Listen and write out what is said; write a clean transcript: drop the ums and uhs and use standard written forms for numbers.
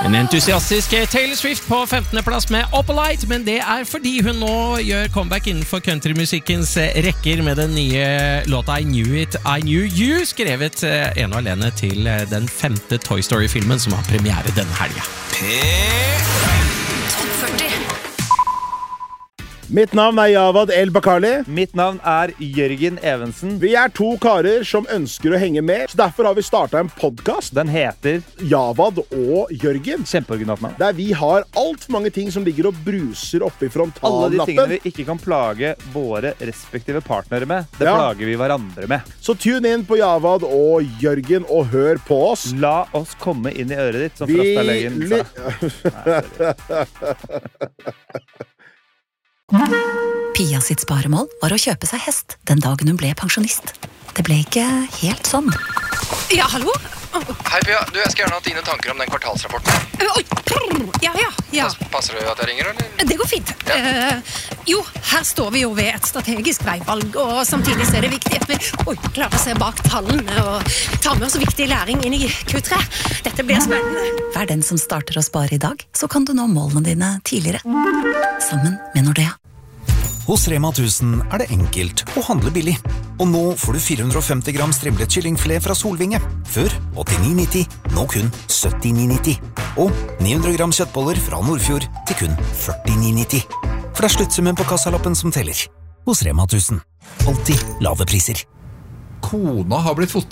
En entusiastisk Taylor Swift på 15. plass med Opalite, men det fordi hun nå gjør comeback innenfor countrymusikkens rekker med den nye låta I Knew It, I Knew You, skrevet en og alene til den 5. Toy Story-filmen som har premiere denne helga. Topp 40. Mitt navn Javad El Bakali. Mitt navn Jørgen Evensen. Vi 2 karer som ønsker å henge med, så derfor har vi startet en podcast. Den heter Javad og Jørgen. Kjempeoriginalt navn. Der vi har alt for mange ting som ligger og bruser oppe I frontallappen. Alle de tingene vi ikke kan plage våre respektive partnere med, det plager vi hverandre med. Så tune inn på Javad og Jørgen og hør på oss. La oss komme inn I øret ditt, som Frastalegen sa. Pia sitt sparemål var å kjøpe seg hest den dagen hun ble pensjonist. Det ble ikke helt sånn. Ja, hallo? Hei Pia, jeg skal gjerne ha dine tanker om den kvartalsrapporten. Oi, ja. Passer det at jeg ringer, eller? Det går fint. Jo, her står vi jo ved et strategisk veivalg, og samtidig så det viktig at vi klarer å se bak tallene og ta med oss viktig læring inn I Q3. Dette blir spennende. Vær den som starter å spare I dag, så kan du nå målene dine tidligere. Sammen med Nordea. Hos Rema 1000 det enkelt å handle billig. Og nå får du 450 gram strimlet kyllingfilet fra Solvinge. Før 89,90, nå kun 79,90. Og 900 gram kjøttboller fra Nordfjord til kun 49,90. For det sluttsummen på kassalappen som teller. Hos Rema 1000. Alltid lave priser. Kona har blitt